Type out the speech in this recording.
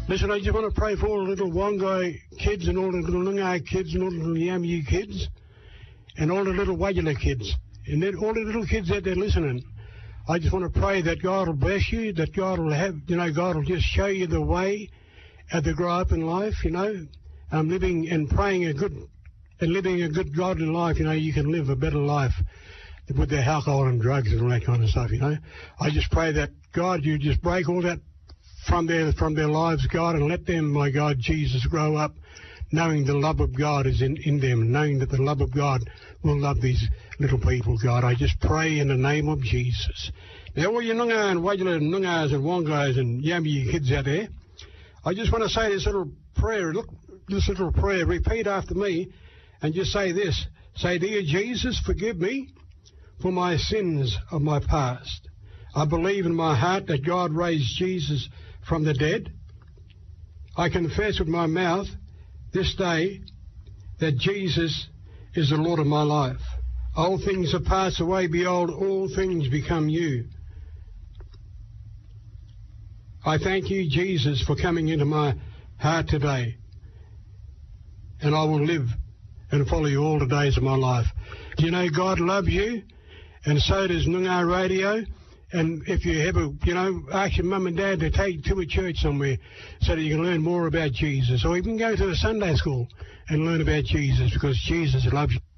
Listen, I just want to pray for all the little Wongai kids and all the little Noongar kids and all the little Yamayu kids and all the little Wadjala kids and then all the little kids out there listening. I just want to pray that God will bless you, that God will have, God will just show you the way to grow up in life, living and praying living a good godly life, you can live a better life with the alcohol and drugs and all that kind of stuff, I just pray that, God, you just break all that from their lives, God, and let them, my God, Jesus, grow up knowing the love of God is in them, knowing that the love of God will love these little people, God. I just pray in the name of Jesus. Now, all you Noongar and Wadjala and Noongars and Wongais and Yamayu kids out there, I just want to say this little prayer. Look, this little prayer. Repeat after me and just say this. Say, dear Jesus, forgive me for my sins of my past. I believe in my heart that God raised Jesus from the dead. I confess with my mouth this day that Jesus is the Lord of my life. Old things have passed away. Behold, all things become new. I thank you, Jesus, for coming into my heart today. And I will live and follow you all the days of my life. Do you know God loves you? And so does Noongar Radio. And if you ever, ask your mum and dad to take you to a church somewhere so that you can learn more about Jesus. Or even go to a Sunday school and learn about Jesus because Jesus loves you.